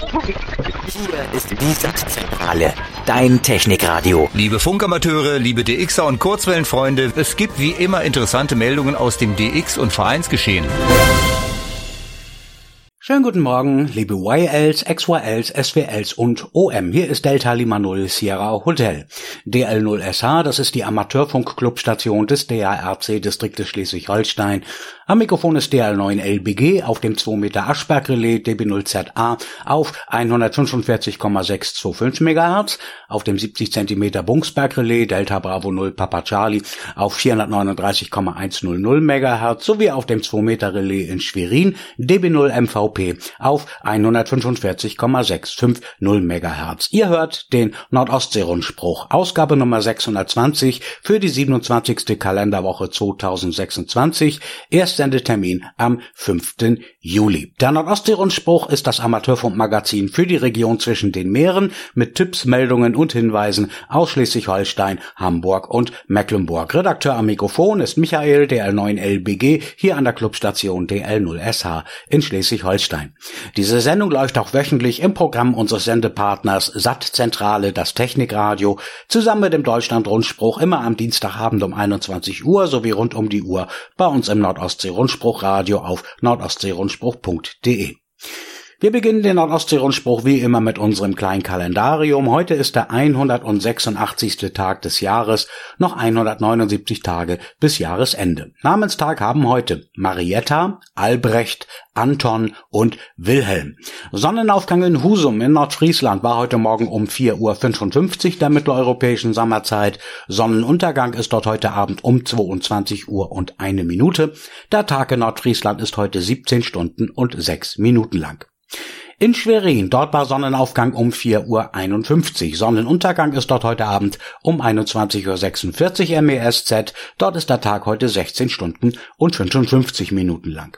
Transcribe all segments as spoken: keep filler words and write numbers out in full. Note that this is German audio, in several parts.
Hier ist die Sachzentrale, dein Technikradio. Liebe Funkamateure, liebe D Xer und Kurzwellenfreunde, es gibt wie immer interessante Meldungen aus dem D X- und Vereinsgeschehen. Schönen guten Morgen, liebe Y Ls, X Y Ls, S W Ls und O M. Hier ist Delta Lima null Sierra Hotel. D L null S H, das ist die Amateurfunk-Clubstation des D A R C-Distriktes Schleswig-Holstein. Am Mikrofon ist D L neun L B G auf dem zwei Meter Aschberg-Relais D B null Z A auf hundertfünfundvierzig Komma sechshundertfünfundzwanzig Megahertz, auf dem siebzig Zentimeter Bungsberg-Relais Delta Bravo null Papa Charlie auf vierhundertneununddreißig Komma hundertzehn Megahertz sowie auf dem zwei Meter Relais in Schwerin D B null M V P auf hundertfünfundvierzig Komma sechshundertfünfzig Megahertz. Ihr hört den Nordostsee-Rundspruch, Ausgabe Nummer sechshundertzwanzig für die siebenundzwanzigste Kalenderwoche zweitausendsechsundzwanzig, Erstsendetermin am fünften Juli. Der Nordostsee-Rundspruch ist das Amateurfunkmagazin für die Region zwischen den Meeren mit Tipps, Meldungen und Hinweisen aus Schleswig-Holstein, Hamburg und Mecklenburg. Redakteur am Mikrofon ist Michael, D L neun L B G, hier an der Clubstation D L null S H in Schleswig-Holstein. Diese Sendung läuft auch wöchentlich im Programm unseres Sendepartners Sattzentrale, das Technikradio, zusammen mit dem Deutschland-Rundspruch immer am Dienstagabend um einundzwanzig Uhr sowie rund um die Uhr bei uns im Nordostsee-Rundspruch-Radio auf nordostseerundspruch punkt de. Wir beginnen den Nordostsee-Rundspruch wie immer mit unserem kleinen Kalendarium. Heute ist der hundertsechsundachtzigste Tag des Jahres, noch hundertneunundsiebzig Tage bis Jahresende. Namenstag haben heute Marietta, Albrecht, Anton und Wilhelm. Sonnenaufgang in Husum in Nordfriesland war heute Morgen um vier Uhr fünfundfünfzig der mitteleuropäischen Sommerzeit. Sonnenuntergang ist dort heute Abend um zweiundzwanzig Uhr und eine Minute. Der Tag in Nordfriesland ist heute siebzehn Stunden und sechs Minuten lang. In Schwerin, dort war Sonnenaufgang um vier Uhr einundfünfzig. Sonnenuntergang ist dort heute Abend um einundzwanzig Uhr sechsundvierzig M E S Z. Dort ist der Tag heute sechzehn Stunden und fünfundfünfzig Minuten lang.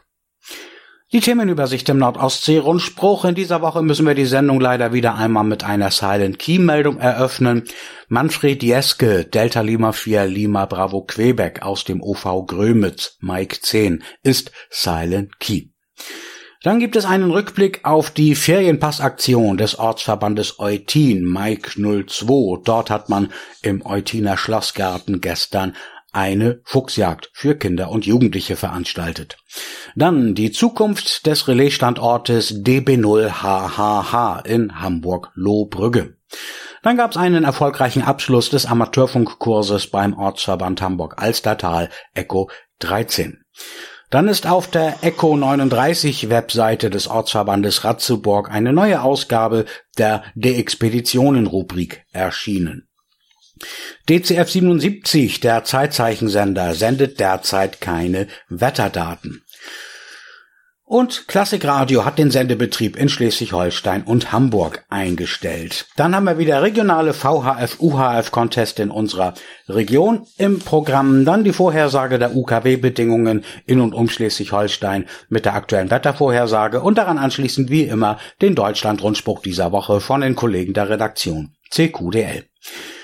Die Themenübersicht im Nordostsee-Rundspruch. In dieser Woche müssen wir die Sendung leider wieder einmal mit einer Silent-Key-Meldung eröffnen. Manfred Jeske, Delta Lima vier Lima Bravo Quebec aus dem O V Grömitz, Mike zehn, ist Silent Key. Dann gibt es einen Rückblick auf die Ferienpassaktion des Ortsverbandes Eutin, Mike null zwei. Dort hat man im Eutiner Schlossgarten gestern eine Fuchsjagd für Kinder und Jugendliche veranstaltet. Dann die Zukunft des Relaisstandortes D B null H H H in Hamburg-Lohbrügge. Dann gab es einen erfolgreichen Abschluss des Amateurfunkkurses beim Ortsverband Hamburg-Alstertal, Echo dreizehn. Dann ist auf der Echo neununddreißig Webseite des Ortsverbandes Ratzeburg eine neue Ausgabe der De-Expeditionen-Rubrik erschienen. D C F siebenundsiebzig, der Zeitzeichensender, sendet derzeit keine Wetterdaten. Und Klassikradio hat den Sendebetrieb in Schleswig-Holstein und Hamburg eingestellt. Dann haben wir wieder regionale V H F-U H F-Contest in unserer Region im Programm. Dann die Vorhersage der U K W-Bedingungen in und um Schleswig-Holstein mit der aktuellen Wettervorhersage und daran anschließend wie immer den Deutschland-Rundspruch dieser Woche von den Kollegen der Redaktion C Q D L.